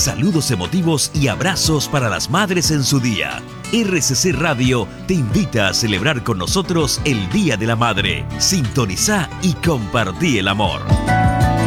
saludos emotivos y abrazos para las madres en su día. RCC Radio te invita a celebrar con nosotros el Día de la Madre. Sintonizá y compartí el amor.